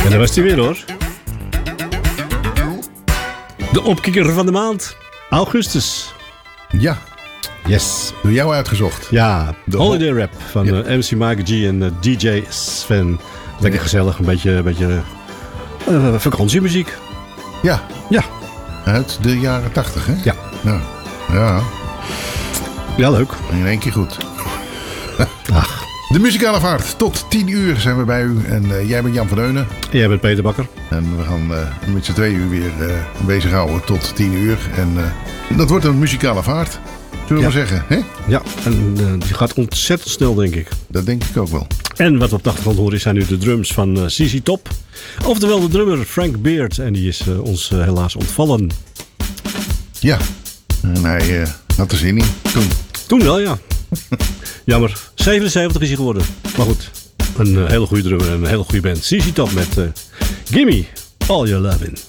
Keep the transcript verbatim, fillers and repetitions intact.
En daar was hij weer hoor. De opkikker van de maand. Augustus. Ja. Yes. Door jou uitgezocht. Ja, de Holiday Rap van ja. uh, M C Mike G en uh, D J Sven. Lekker ja. gezellig, een beetje, een beetje uh, vakantiemuziek. Ja. Ja. Uit de jaren tachtig, hè? Ja. Ja. Ja, ja leuk. In één keer goed. Ach. De muzikale vaart. Tot tien uur zijn we bij u. En uh, jij bent Jan van Deunen. En jij bent Peter Bakker. En we gaan uh, met z'n twee uur weer uh, bezighouden tot tien uur. En uh, dat wordt een muzikale vaart. Zullen we ja. maar zeggen, hè? Ja, en uh, die gaat ontzettend snel, denk ik. Dat denk ik ook wel. En wat we op de achtergrond horen zijn nu de drums van uh, C C Top. Oftewel de drummer Frank Beard. En die is uh, ons uh, helaas ontvallen. Ja, en hij uh, had er zin in toen. Toen wel, ja. Jammer. zevenenzeventig is hij geworden. Maar goed, een uh, hele goede drummer en een hele goede band. C C Top met uh, Gimme All Your Lovin'.